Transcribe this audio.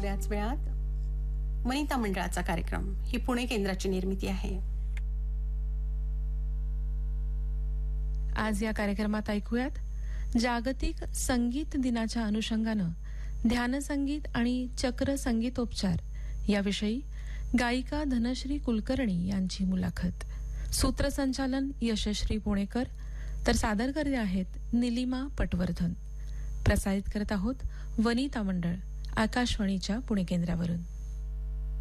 थोड्याच वेळात वनिता मंडळाचा कार्यक्रम. ही पुणे केंद्राची निर्मिती आहे. आज या कार्यक्रमात ऐकूयात जागतिक संगीत दिनाच्या अनुषंगानं ध्यानसंगीत आणि चक्र संगीतोपचार याविषयी गायिका धनश्री कुलकर्णी यांची मुलाखत. सूत्रसंचालन यशश्री पुणेकर, तर सादर करते आहेत निलिमा पटवर्धन. प्रसारित करत आहोत वनिता मंडळ, आकाशवाणीच्या पुणे केंद्रावरून.